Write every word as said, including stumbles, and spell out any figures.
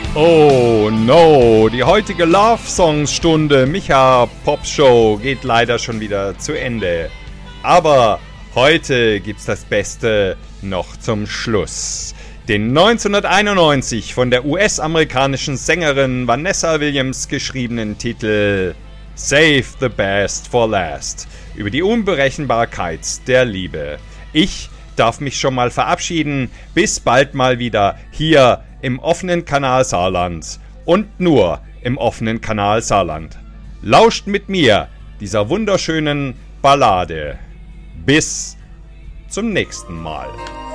Oh no, die heutige Love Songs Stunde Micha Pop Show geht leider schon wieder zu Ende. Aber heute gibt's das Beste noch zum Schluss. Den neunzehnhunderteinundneunzig von der U S-amerikanischen Sängerin Vanessa Williams geschriebenen Titel Save the Best for Last über die Unberechenbarkeit der Liebe. Ich darf mich schon mal verabschieden. Bis bald mal wieder hier im offenen Kanal Saarland und nur im offenen Kanal Saarland. Lauscht mit mir dieser wunderschönen Ballade. Bis zum nächsten Mal.